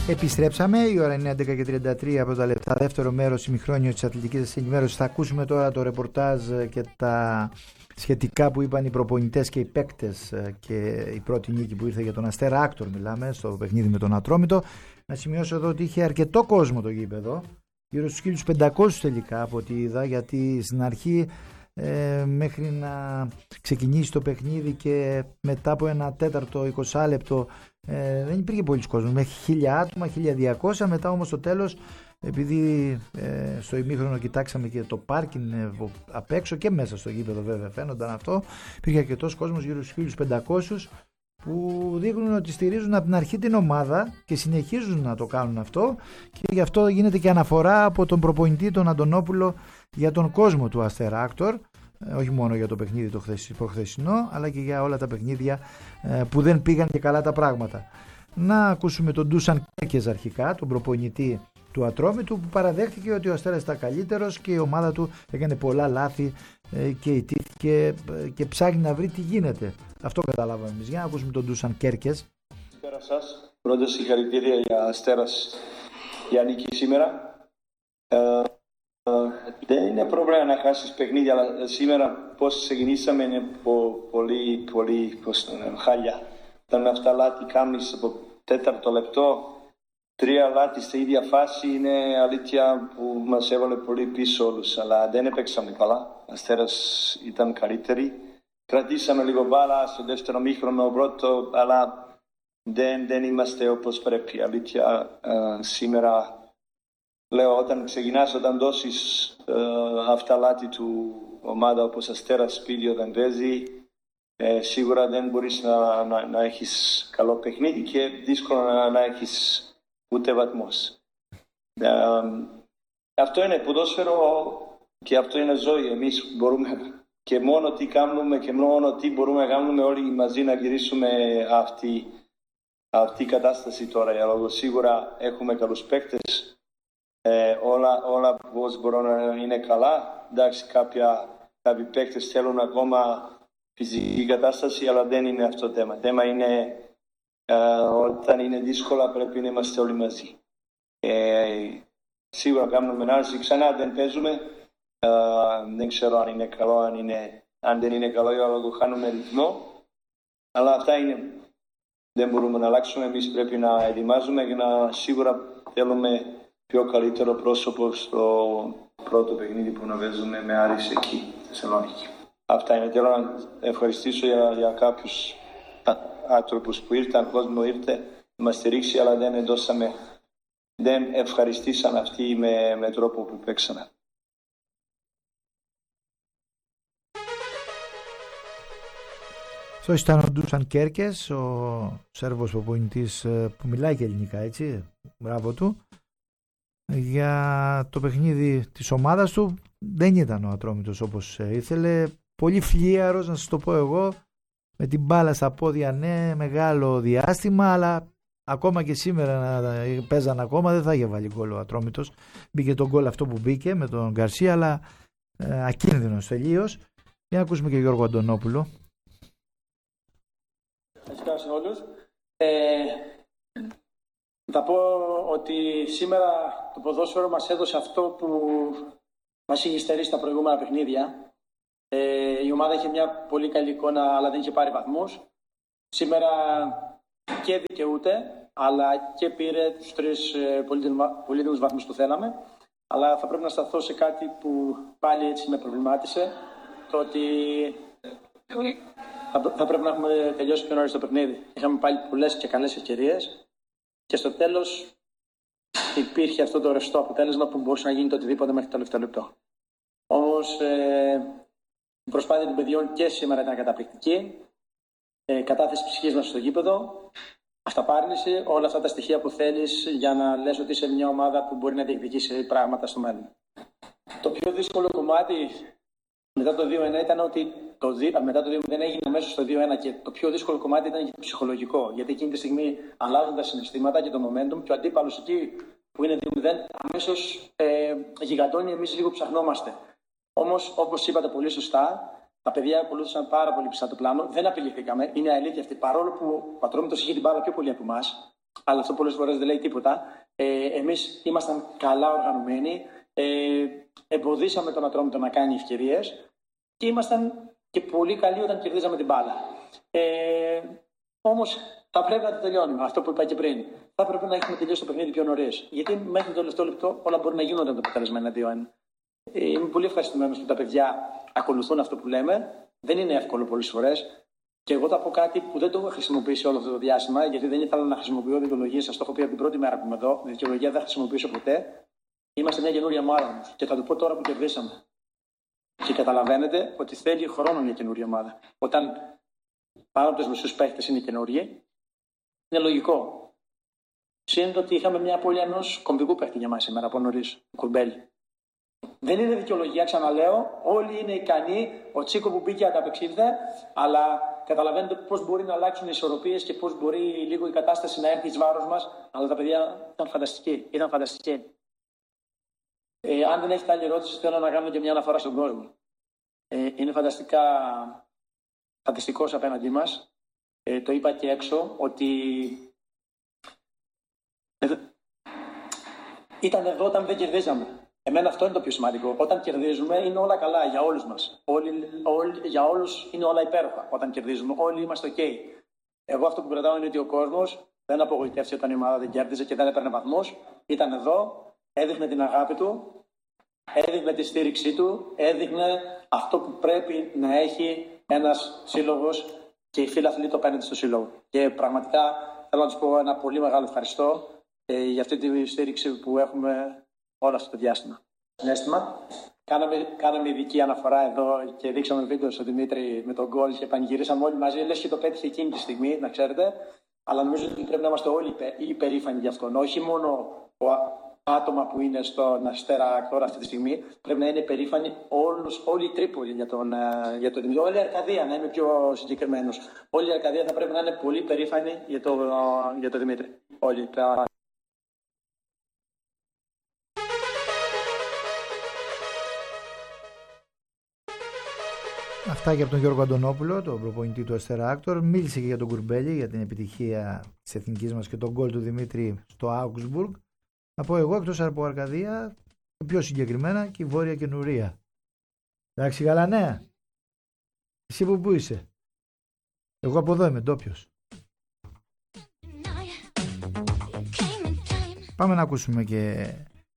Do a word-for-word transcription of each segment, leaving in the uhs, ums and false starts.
Επιστρέψαμε, η ώρα είναι έντεκα και τριάντα τρία πρώτα λεπτά, δεύτερο μέρος ημιχρόνιο της αθλητικής ενημέρωσης. Θα ακούσουμε τώρα το ρεπορτάζ και τα σχετικά που είπαν οι προπονητές και οι παίκτες και η πρώτη νίκη που ήρθε για τον Αστέρα Άκτορ, μιλάμε στο παιχνίδι με τον Ατρόμητο. Να σημειώσω εδώ ότι είχε αρκετό κόσμο το γήπεδο, γύρω στους χίλιους πεντακόσιους τελικά από ό,τι είδα, γιατί στην αρχή ε, μέχρι να ξεκινήσει το παιχνίδι και μετά από ένα τέταρτο είκοσι λεπτό ε, δεν υπήρχε πολλοί κόσμος, μέχρι χίλια άτομα, χίλια διακόσια. Μετά όμως στο τέλος, επειδή ε, στο ημίχρονο κοιτάξαμε και το πάρκινγκ ε, απ' έξω και μέσα στο γήπεδο βέβαια φαίνονταν αυτό, υπήρχε αρκετός κόσμος, γύρω στους χίλιους πεντακόσιους, που δείχνουν ότι στηρίζουν από την αρχή την ομάδα και συνεχίζουν να το κάνουν αυτό, και γι' αυτό γίνεται και αναφορά από τον προπονητή τον Αντωνόπουλο για τον κόσμο του Αστέρα Άκτορ, όχι μόνο για το παιχνίδι το προχθεσινό, αλλά και για όλα τα παιχνίδια που δεν πήγαν και καλά τα πράγματα. Να ακούσουμε τον Ντούσαν Κέρκες αρχικά, τον προπονητή του Ατρόμητου, που παραδέχτηκε ότι ο Αστέρας ήταν καλύτερος και η ομάδα του έκανε πολλά λάθη και ιτήθηκε και ψάχνει να βρει τι γίνεται. Αυτό καταλάβαμε εμείς. Για να ακούσουμε τον Ντούσαν Κέρκες. Καλησπέρα σας. Πρώτα συγχαρητήρια για Αστέρας για νίκη σήμερα. Ε, ε, δεν είναι πρόβλημα να χάσεις παιχνίδια, αλλά σήμερα πώς ξεκινήσαμε είναι πο, πολύ, πολύ πώς, χάλια. Ήταν με αυτά λάθη κάνεις από τέταρτο λεπτό. Τρία λάθη στη ίδια φάση είναι αλήθεια που μας έβαλε πολύ πίσω όλους, αλλά δεν έπαιξαμε καλά. Αστέρας ήταν καλύτερη. Κρατήσαμε λίγο μπάλα στο δεύτερο μήχρονο πρώτο, αλλά δεν, δεν είμαστε όπως πρέπει. Αλήθεια, uh, σήμερα λέω όταν ξεκινάς, όταν δώσεις uh, αυτά λάθη του ομάδα όπως Αστέρας σπίτι όταν παίζει, ε, σίγουρα δεν μπορείς να, να, να έχεις καλό παιχνίδι και δύσκολο να, να έχεις ούτε βαθμός. Uh, αυτό είναι ποδόσφαιρο και αυτό είναι ζωή. Εμείς μπορούμε και μόνο τι κάνουμε και μόνο τι μπορούμε να κάνουμε όλοι μαζί να γυρίσουμε αυτή, αυτή η κατάσταση τώρα. Για λόγω σίγουρα έχουμε καλούς παίκτες, ε, όλα, όλα πώς μπορούν να είναι καλά. Εντάξει, κάποια, κάποιοι παίκτες θέλουν ακόμα φυσική κατάσταση, αλλά δεν είναι αυτό το θέμα. Το θέμα είναι Uh, όταν είναι δύσκολα πρέπει να είμαστε όλοι μαζί. Ε, σίγουρα κάνουμε ανάλυση, ξανά δεν παίζουμε. Uh, δεν ξέρω αν είναι καλό, αν, είναι, αν δεν είναι καλό, για λόγω χάνουμε ρυθμό. Αλλά αυτά είναι. Δεν μπορούμε να αλλάξουμε. Εμείς πρέπει να ετοιμάζουμε και να σίγουρα θέλουμε πιο καλύτερο πρόσωπο στο πρώτο παιχνίδι που να παίζουμε με Άρης εκεί, στη Θεσσαλονίκη. Αυτά είναι. Θέλω να ευχαριστήσω για, για κάποιους άνθρωποι που ήρθαν, κόσμο ήρθε να μας στηρίξει, αλλά δεν δώσαμε, δεν ευχαριστήσαν αυτοί με, με τρόπο που παίξαμε. Αυτό ήταν ο Ντούσαν Κέρκες, ο Σέρβος προπονητής που μιλάει και ελληνικά, έτσι, μπράβο του. Για το παιχνίδι της ομάδας του δεν ήταν ο Ατρόμητος όπως ήθελε, πολύ φλίαρος να σας το πω εγώ, με την μπάλα στα πόδια, ναι, μεγάλο διάστημα, αλλά ακόμα και σήμερα να παίζαν ακόμα δεν θα είχε βάλει γκολ ο Ατρόμητος. Μπήκε τον γκολ αυτό που μπήκε με τον Γκαρσία, αλλά ε, ακίνδυνος τελείως. Για να ακούσουμε και Γιώργο Αντωνόπουλο. Καλησπέρα σε όλους. Ε, θα πω ότι σήμερα το ποδόσφαιρο μας έδωσε αυτό που μας είχε στερήσει τα προηγούμενα παιχνίδια. Ε, η ομάδα είχε μια πολύ καλή εικόνα, αλλά δεν είχε πάρει βαθμούς. Σήμερα και δικαιούται, αλλά και πήρε τους τρεις ε, πολύτιμους βαθμούς που θέλαμε. Αλλά θα πρέπει να σταθώ σε κάτι που πάλι έτσι με προβλημάτισε, το ότι θα, θα πρέπει να έχουμε τελειώσει πιο νωρίς το παιχνίδι. Είχαμε πάλι πολλές και καλές ευκαιρίες και στο τέλος υπήρχε αυτό το ρευστό αποτέλεσμα που μπορούσε να γίνει το οτιδήποτε μέχρι το τελευταίο λεπτό. Όμως ε, η προσπάθεια των παιδιών και σήμερα ήταν καταπληκτική. Ε, κατάθεση ψυχής μας στο γήπεδο, αυταπάρνηση, όλα αυτά τα στοιχεία που θέλεις για να λες ότι είσαι μια ομάδα που μπορεί να διεκδικήσει πράγματα στο μέλλον. Το πιο δύσκολο κομμάτι μετά το δύο ένα ήταν ότι το, μετά το δύο δεν έγινε αμέσως στο δύο ένα και το πιο δύσκολο κομμάτι ήταν και το ψυχολογικό. Γιατί εκείνη τη στιγμή αλλάζουν τα συναισθήματα και το momentum και ο αντίπαλος εκεί που είναι δύο μηδέν αμέσως ε, γιγαντώνει, εμείς λίγο ψαχνόμαστε. Όμως, όπως είπατε πολύ σωστά, τα παιδιά ακολούθησαν πάρα πολύ πιστά το πλάνο. Δεν απειληθήκαμε. Είναι αλήθεια αυτή. Παρόλο που ο Ατρόμητος είχε την μπάλα πιο πολύ από εμάς, αλλά αυτό πολλές φορές δεν λέει τίποτα. Ε, εμείς ήμασταν καλά οργανωμένοι, ε, εμποδίσαμε τον Ατρόμητο να κάνει ευκαιρίες και ήμασταν και πολύ καλοί όταν κερδίζαμε την μπάλα. Ε, όμως θα πρέπει να το τελειώνουμε. Αυτό που είπα και πριν. Θα πρέπει να έχουμε τελειώσει το παιχνίδι πιο νωρίς. Γιατί μέχρι το τελευταίο λεπτό όλα μπορεί να γίνονται με το αποτέλεσμα ένα δύο ένα. Ε, είμαι πολύ ευχαριστημένος που τα παιδιά ακολουθούν αυτό που λέμε. Δεν είναι εύκολο πολλές φορές. Και εγώ θα πω κάτι που δεν το έχω χρησιμοποιήσει όλο αυτό το διάστημα, γιατί δεν ήθελα να χρησιμοποιώ δικαιολογίες. Σας το έχω πει από την πρώτη μέρα που είμαι εδώ. Δικαιολογία δεν θα χρησιμοποιήσω ποτέ. Είμαστε μια καινούρια ομάδα και θα το πω τώρα που κερδίσαμε. Και καταλαβαίνετε ότι θέλει χρόνο μια καινούρια ομάδα. Όταν πάνω από τους μισούς παίχτες είναι καινούριοι, είναι λογικό. Σύντομα ότι είχαμε μια απώλεια ενός κομβικού παίχτη για μας σήμερα από νωρίς, ο Κουρμπέλη. Δεν είναι δικαιολογία, ξαναλέω. Όλοι είναι ικανοί. Ο Τσίκο που μπήκε ανταπεξήλθε, αλλά καταλαβαίνετε πώς μπορεί να αλλάξουν οι ισορροπίες και πώς μπορεί λίγο η κατάσταση να έρθει εις βάρος μας. Αλλά τα παιδιά ήταν φανταστικοί. Ήταν φανταστικοί. Ε, αν δεν έχετε άλλη ερώτηση, θέλω να κάνω και μια αναφορά στον κόσμο. Ε, είναι φανταστικά φανταστικός απέναντί μας. Ε, το είπα και έξω ότι ε, ήταν εδώ όταν δεν κερδίζαμε. Εμένα αυτό είναι το πιο σημαντικό. Όταν κερδίζουμε είναι όλα καλά για όλους μας. Όλοι, όλοι, για όλους είναι όλα υπέροχα όταν κερδίζουμε. Όλοι είμαστε ok. Εγώ αυτό που κρατάω είναι ότι ο κόσμος δεν απογοητεύσει όταν η ομάδα δεν κέρδιζε και δεν έπαιρνε βαθμούς. Ήταν εδώ, έδειχνε την αγάπη του, έδειχνε τη στήριξή του, έδειχνε αυτό που πρέπει να έχει ένας σύλλογος και οι φίλαθλοι το παίρνουν στο σύλλογο. Και πραγματικά θέλω να τους πω ένα πολύ μεγάλο ευχαριστώ ε, για αυτή τη στήριξη που έχουμε όλο αυτό το διάστημα. Συνέστημα. Κάναμε, κάναμε ειδική αναφορά εδώ και δείξαμε βίντεο στον Δημήτρη με τον γκολ και πανηγυρίσαμε όλοι μαζί. Λες και το πέτυχε εκείνη τη στιγμή, να ξέρετε. Αλλά νομίζω ότι πρέπει να είμαστε όλοι υπερήφανοι γι' αυτό. Όχι μόνο ο άτομα που είναι στον Αστέρα τώρα αυτή τη στιγμή, πρέπει να είναι υπερήφανοι όλους, όλη η Τρίπολη για τον, για τον Δημήτρη. Όλη η Αρκαδία, να είμαι πιο συγκεκριμένος. Όλη η Αρκαδία θα πρέπει να είναι πολύ υπερήφανη για τον για το Δημήτρη. Όλοι. Αυτά και από τον Γιώργο Αντωνόπουλο, τον προπονητή του Αστέρα Άκτορ. Μίλησε και για τον Κουρμπέλη, για την επιτυχία της εθνικής μας και τον γκολ του Δημήτρη στο Augsburg. Να πω εγώ, εκτός από Αρκαδία, πιο συγκεκριμένα και η Βόρεια Καινουρία. Εντάξει, Γαλανέα. Εσύ που, που είσαι? Εγώ από εδώ είμαι, ντόπιος. Πάμε να ακούσουμε και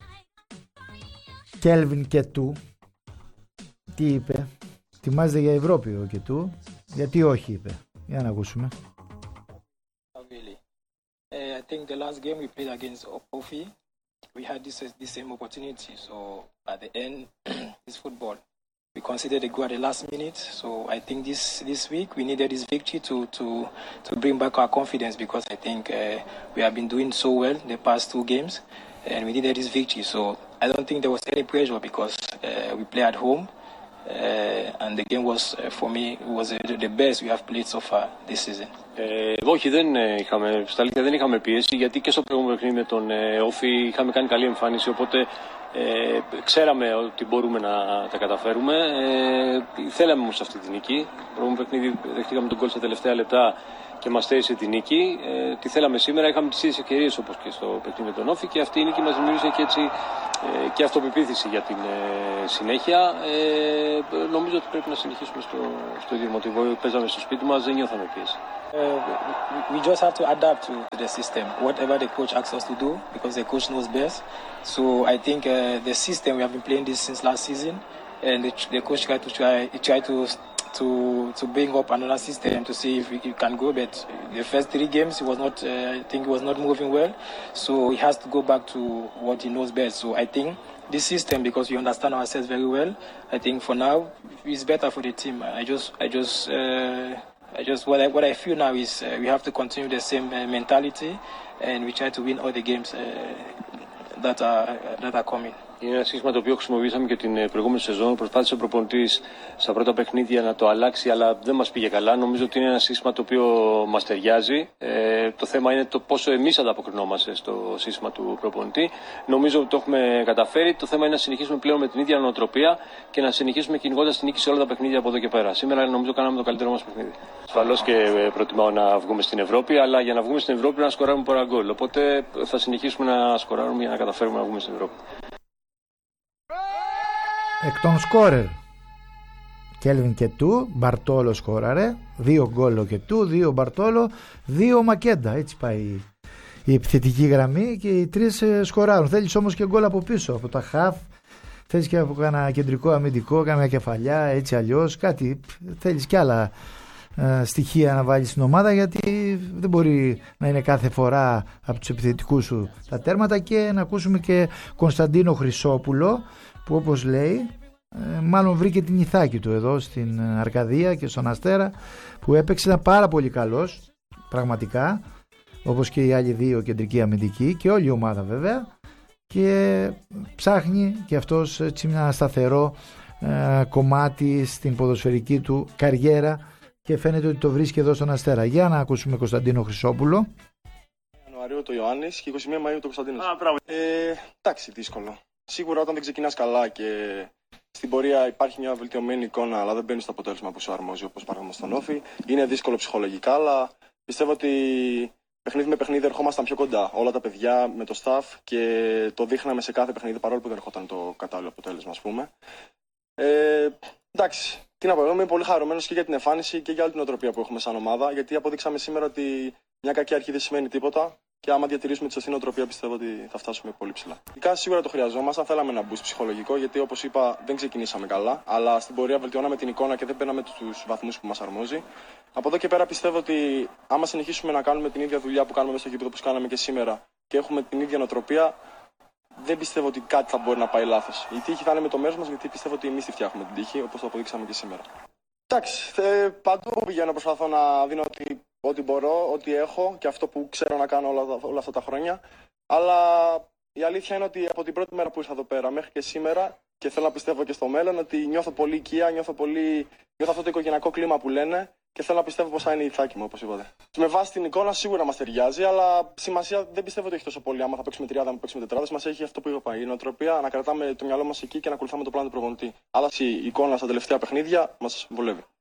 Κέλβιν Κετού. Τι είπε? Ετοιμάζεται για Ευρώπη ο Κετού. Γιατί όχι, είπε? Για να ακούσουμε. Really. Uh, I think the last game we played against Ofi, we had this the same opportunity. So at the end, it's football. We conceded a goal at the last minute. So I think this this week we needed this victory to to to bring back our confidence, because I think uh, we have been doing so well the past two games, and we needed this victory. So I don't think there was any pressure, because uh, we play at home. Uh, and the game was, uh, for me, was uh, the best we have played so far this season. Ε, όχι, δεν είχαμε, στα αλήθεια δεν είχαμε πίεση, γιατί και στο προηγούμενο παιχνίδι με τον ε, Όφη είχαμε κάνει καλή εμφάνιση, οπότε ε, ξέραμε ότι μπορούμε να τα καταφέρουμε. Ε, θέλαμε όμως αυτή τη νίκη. Στο προηγούμενο παιχνίδι δεχτήκαμε τον γκολ στα τελευταία λεπτά και μας στέρισε τη νίκη. Ε, τι θέλαμε σήμερα, είχαμε τις ίδιες ευκαιρίες όπως και στο παιχνίδι με τον Όφη, και αυτή η νίκη μας δημιούργησε και έτσι ε, και αυτοπεποίθηση για την ε, συνέχεια. Ε, νομίζω ότι πρέπει να συνεχίσουμε στο, στο ίδιο μοτίβο. Παίζαμε στο σπίτι μας, δεν νιώθαμε πίεση. Uh, we, we just have to adapt to the system, whatever the coach asks us to do, because the coach knows best. So I think uh, the system, we have been playing this since last season, and the, the coach tried to try, try to to to bring up another system to see if we can go. But the first three games, he was not, uh, I think, he was not moving well. So he has to go back to what he knows best. So I think this system, because we understand ourselves very well, I think for now it's better for the team. I just, I just. Uh, I just what I what I feel now is uh, we have to continue the same uh, mentality, and we try to win all the games uh, that are uh, that are coming. Είναι ένα σύστημα το οποίο χρησιμοποιήσαμε και την προηγούμενη σεζόν. Προσπάθησε ο προπονητής στα πρώτα παιχνίδια να το αλλάξει, αλλά δεν μας πήγε καλά. Νομίζω ότι είναι ένα σύστημα το οποίο μας ταιριάζει. Ε, το θέμα είναι το πόσο εμείς ανταποκρινόμαστε στο σύστημα του προπονητή. Νομίζω ότι το έχουμε καταφέρει. Το θέμα είναι να συνεχίσουμε πλέον με την ίδια νοοτροπία και να συνεχίσουμε κυνηγώντας την νίκη σε όλα τα παιχνίδια από εδώ και πέρα. Σήμερα νομίζω κάναμε το καλύτερο μας παιχνίδι. Ασφαλώς και προτιμάω να βγούμε στην Ευρώπη, αλλά για να βγούμε στην Ευρώπη να σκοράρουμε πολλά γκολ. Οπότε θα συνεχίσουμε να σκοράρουμε για να καταφέρουμε να βγούμε στην Ευρώπη. Εκ των σκόρερ, Κέλβιν Κετού, Μπαρτόλο σκόραρε, δύο γκολ και του, δύο Μπαρτόλο, δύο Μακέντα. Έτσι πάει η επιθετική γραμμή και οι τρεις σκοράρουν. Θέλεις όμως και γκολ από πίσω, από τα χαφ, θέλεις και από ένα κεντρικό αμυντικό, κάμια κεφαλιά, έτσι αλλιώς, κάτι, θέλεις και άλλα ε, στοιχεία να βάλεις στην ομάδα, γιατί δεν μπορεί να είναι κάθε φορά από τους επιθετικούς σου τα τέρματα. Και να ακούσουμε και Κωνσταντίνο Χρυσόπουλο, που όπως λέει ε, μάλλον βρήκε την ηθάκη του εδώ στην Αρκαδία και στον Αστέρα, που έπαιξε, ένα πάρα πολύ καλός πραγματικά, όπως και οι άλλοι δύο κεντρικοί αμυντικοί και όλη η ομάδα βέβαια, και ψάχνει και αυτός έτσι ένα σταθερό ε, κομμάτι στην ποδοσφαιρική του καριέρα και φαίνεται ότι το βρίσκει εδώ στον Αστέρα. Για να ακούσουμε Κωνσταντίνο Χρυσόπουλο. Ιανουαρίου το Ιωάννης και είκοσι μία Μαΐου το Κωνσταντίνος. Α, ε, εντάξει, δύσκολο. Σίγουρα όταν δεν ξεκινάς καλά και στην πορεία υπάρχει μια βελτιωμένη εικόνα, αλλά δεν μπαίνει στο αποτέλεσμα που σου αρμόζει, όπως παράδειγμα στον Όφη, είναι δύσκολο ψυχολογικά, αλλά πιστεύω ότι παιχνίδι με παιχνίδι ερχόμασταν πιο κοντά. Όλα τα παιδιά με το staff και το δείχναμε σε κάθε παιχνίδι, παρόλο που δεν ερχόταν το κατάλληλο αποτέλεσμα, ας πούμε. Ε, εντάξει, τι να πω, εγώ είμαι πολύ χαρούμενος και για την εμφάνιση και για όλη την οτροπία που έχουμε σαν ομάδα, γιατί αποδείξαμε σήμερα ότι μια κακή αρχή δεν σημαίνει τίποτα. Και άμα διατηρήσουμε τη σωστή νοοτροπία, πιστεύω ότι θα φτάσουμε πολύ ψηλά. Ειδικά σίγουρα το χρειαζόμασταν. Θέλαμε ένα boost ψυχολογικό, γιατί όπως είπα, δεν ξεκινήσαμε καλά. Αλλά στην πορεία βελτιώναμε την εικόνα και δεν παίρναμε τους βαθμούς που μας αρμόζει. Από εδώ και πέρα πιστεύω ότι άμα συνεχίσουμε να κάνουμε την ίδια δουλειά που κάνουμε μέσα στο γήπεδο, όπως κάναμε και σήμερα, και έχουμε την ίδια νοοτροπία, δεν πιστεύω ότι κάτι θα μπορεί να πάει λάθος. Η τύχη θα είναι με το μέρος μας, γιατί πιστεύω ότι εμείς τη φτιάχνουμε την τύχη, όπως το αποδείξαμε και σήμερα. Εντάξει, παντού πηγαίνω, προσπαθώ να δίνω ότι. Ό,τι μπορώ, ό,τι έχω και αυτό που ξέρω να κάνω όλα, όλα αυτά τα χρόνια. Αλλά η αλήθεια είναι ότι από την πρώτη μέρα που ήρθα εδώ πέρα μέχρι και σήμερα, και θέλω να πιστεύω και στο μέλλον, ότι νιώθω πολύ οικία, νιώθω, πολύ... νιώθω αυτό το οικογενειακό κλίμα που λένε και θέλω να πιστεύω πως θα είναι η Ιθάκη μου, όπως είπατε. Με βάση την εικόνα σίγουρα μας ταιριάζει, αλλά σημασία δεν πιστεύω ότι έχει τόσο πολύ. Άμα θα παίξουμε τριάδα, αν παίξουμε τετράδα, μας έχει αυτό που είπα. Η νοοτροπία να κρατάμε το μυαλό μας εκεί και να ακολουθάμε το πλάνο του προπονητή. Αλλά η εικόνα στα τελευταία παιχνίδια μας βολεύει.